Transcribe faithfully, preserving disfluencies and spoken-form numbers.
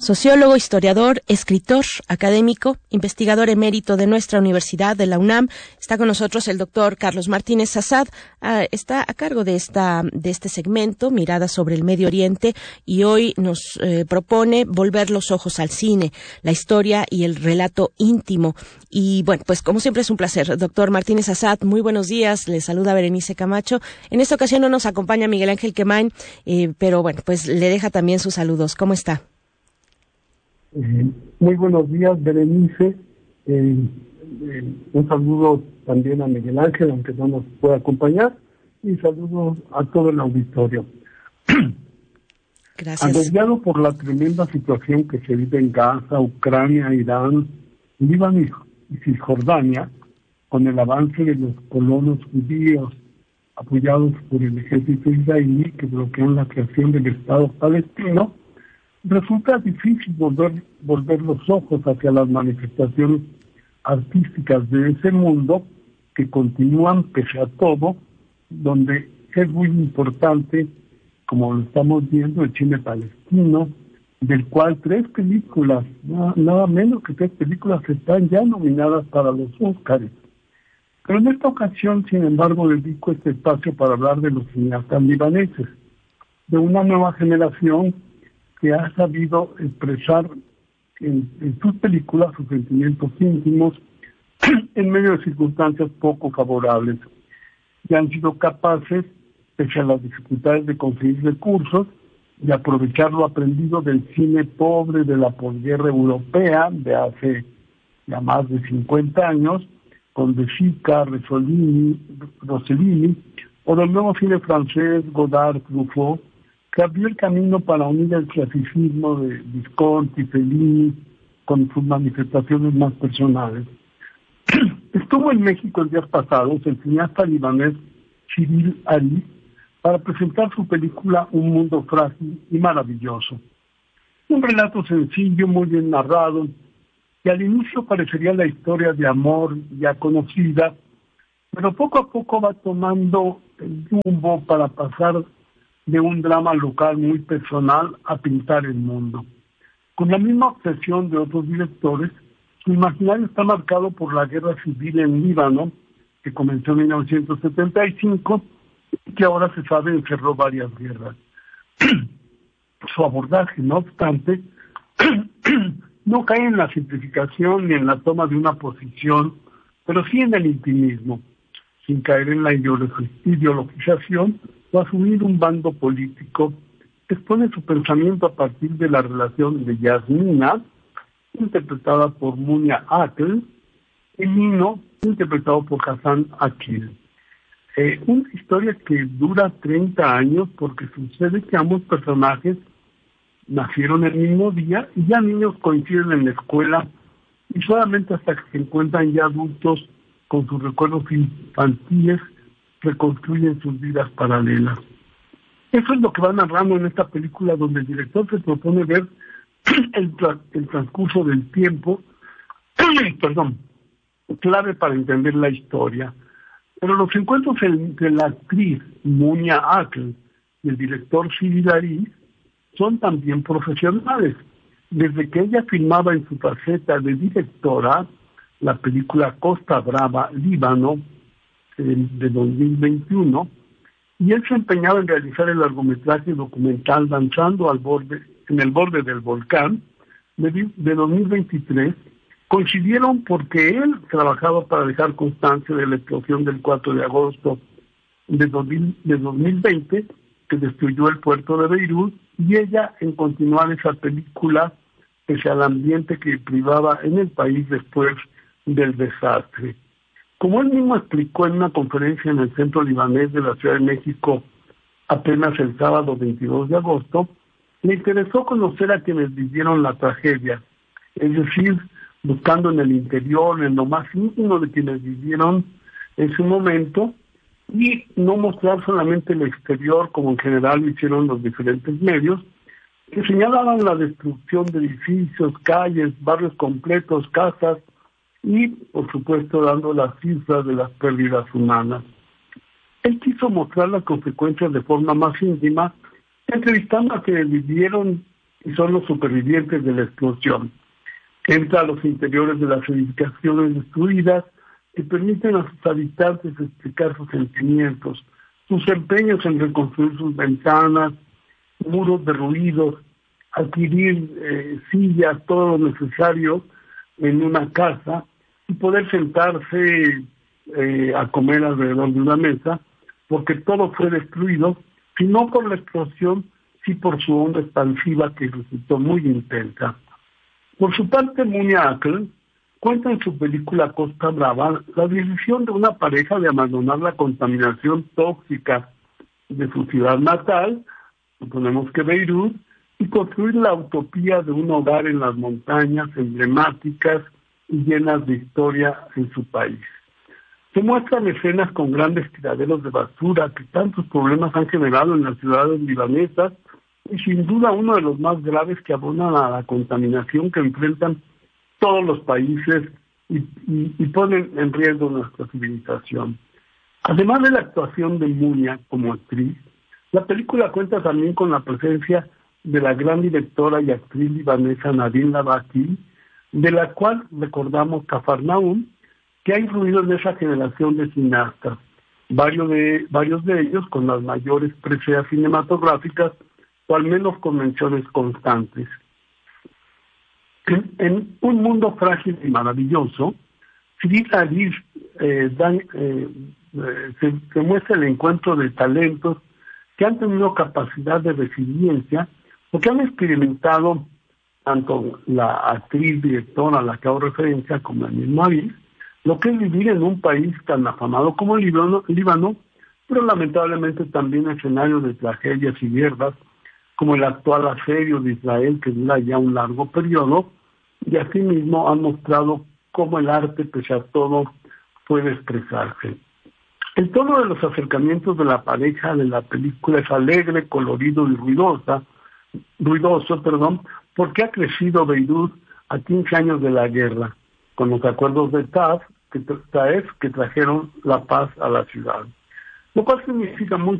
sociólogo, historiador, escritor, académico, investigador emérito de nuestra universidad, de la UNAM. Está con nosotros el doctor Carlos Martínez Assad. Uh, está a cargo de esta de este segmento, Mirada sobre el Medio Oriente, y hoy nos eh, propone volver los ojos al cine, la historia y el relato íntimo. Y bueno, pues como siempre es un placer. Doctor Martínez Assad, muy buenos días. Le saluda Berenice Camacho. En esta ocasión no nos acompaña Miguel Ángel Quemain, eh, pero bueno, pues le deja también sus saludos. ¿Cómo está? Eh, muy buenos días, Berenice. Eh, eh, un saludo también a Miguel Ángel, aunque no nos pueda acompañar, y saludos a todo el auditorio. Gracias. Agobiado por la tremenda situación que se vive en Gaza, Ucrania, Irán, Líbano y Cisjordania, con el avance de los colonos judíos apoyados por el ejército israelí que bloquean la creación del Estado palestino, resulta difícil volver, volver los ojos hacia las manifestaciones artísticas de ese mundo que continúan pese a todo, donde es muy importante, como lo estamos viendo, el cine palestino, del cual tres películas, nada, nada menos que tres películas están ya nominadas para los Óscares. Pero en esta ocasión, sin embargo, dedico este espacio para hablar de los cineastas libaneses, de una nueva generación que ha sabido expresar en, en sus películas sus sentimientos íntimos en medio de circunstancias poco favorables, y han sido capaces, pese a las dificultades de conseguir recursos, de aprovechar lo aprendido del cine pobre de la posguerra europea de hace ya más de cincuenta años, con De Sica, Rossellini, Rossellini, o del nuevo cine francés Godard, Truffaut, que abrió el camino para unir el clasicismo de Visconti, Fellini, con sus manifestaciones más personales. Estuvo en México el día pasado el cineasta libanés Cyril Ari para presentar su película Un mundo frágil y maravilloso. Un relato sencillo, muy bien narrado, que al inicio parecería la historia de amor ya conocida, pero poco a poco va tomando el rumbo para pasar de un drama local muy personal a pintar el mundo. Con la misma obsesión de otros directores, su imaginario está marcado por la guerra civil en Líbano, que comenzó en mil novecientos setenta y cinco y que ahora se sabe encerró varias guerras. Su abordaje, no obstante, no cae en la simplificación ni en la toma de una posición, pero sí en el intimismo, sin caer en la ideologización o asumir un bando político. Expone su pensamiento a partir de la relación de Yasmina, interpretada por Munia Akel, y Nino, interpretado por Hassan Akil. Eh, una historia que dura treinta años porque sucede que ambos personajes nacieron el mismo día y ya niños coinciden en la escuela y solamente hasta que se encuentran ya adultos con sus recuerdos infantiles reconstruyen sus vidas paralelas. Eso es lo que va narrando en esta película, donde el director se propone ver el, tra- el transcurso del tiempo, perdón, clave para entender la historia. Pero los encuentros entre la actriz Munia Akel y el director Cyril Ari son también profesionales. Desde que ella filmaba en su faceta de directora la película Costa Brava, Líbano, eh, de dos mil veintiuno, y él se empeñaba en realizar el largometraje documental Danzando al borde, en el borde del volcán, de, de dos mil veintitrés, coincidieron porque él trabajaba para dejar constancia de la explosión del cuatro de agosto de, dos mil, de dos mil veinte, que destruyó el puerto de Beirut, y ella en continuar esa película pese al ambiente que privaba en el país después del desastre. Como él mismo explicó en una conferencia en el Centro Libanés de la Ciudad de México apenas el sábado veintidós de agosto, le interesó conocer a quienes vivieron la tragedia, es decir, buscando en el interior, en lo más íntimo de quienes vivieron ese momento, y no mostrar solamente el exterior, como en general hicieron los diferentes medios, que señalaban la destrucción de edificios, calles, barrios completos, casas, y, por supuesto, dando las cifras de las pérdidas humanas. Él quiso mostrar las consecuencias de forma más íntima, entrevistando a quienes vivieron y son los supervivientes de la explosión. Entra a los interiores de las edificaciones destruidas que permiten a sus habitantes explicar sus sentimientos, sus empeños en reconstruir sus ventanas, muros derruidos, adquirir eh, sillas, todo lo necesario en una casa y poder sentarse eh, a comer alrededor de una mesa, porque todo fue destruido, si no por la explosión, sí por su onda expansiva que resultó muy intensa. Por su parte, Munia Akel cuenta en su película Costa Brava la decisión de una pareja de abandonar la contaminación tóxica de su ciudad natal, suponemos que Beirut, y construir la utopía de un hogar en las montañas emblemáticas y llenas de historia en su país. Se muestran escenas con grandes tiraderos de basura que tantos problemas han generado en las ciudades libanesas y sin duda uno de los más graves que abonan a la contaminación que enfrentan todos los países y, y, y ponen en riesgo nuestra civilización. Además de la actuación de Munia como actriz, la película cuenta también con la presencia de la gran directora y actriz libanesa Nadine Labaki, de la cual recordamos Cafarnaum, que ha influido en esa generación de cineastas, varios de, varios de ellos con las mayores preseas cinematográficas o al menos con menciones constantes. En, en Un mundo frágil y maravilloso, Cyril Aris eh, dan, eh, eh, se, se muestra el encuentro de talentos que han tenido capacidad de resiliencia o que han experimentado tanto la actriz directora a la que hago referencia como la misma Aris, lo que es vivir en un país tan afamado como el Líbano, Líbano, pero lamentablemente también escenario de tragedias y guerras, como el actual asedio de Israel que dura ya un largo periodo, y asimismo han mostrado cómo el arte, pese a todo, puede expresarse. El tono de los acercamientos de la pareja de la película es alegre, colorido y ruidosa, ruidoso, perdón, porque ha crecido Beirut a quince años de la guerra, con los acuerdos de Taif que, Taif, que trajeron la paz a la ciudad. Lo cual significa mucho